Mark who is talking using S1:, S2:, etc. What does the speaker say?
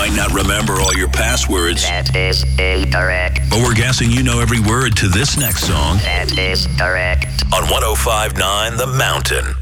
S1: might not remember all your passwords.
S2: That is incorrect.
S1: But we're guessing you know every word to this next song.
S2: That is correct.
S1: On 105.9 The Mountain.